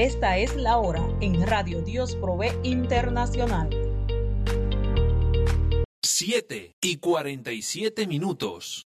Esta es la hora en Radio Dios Provee Internacional. 7:47.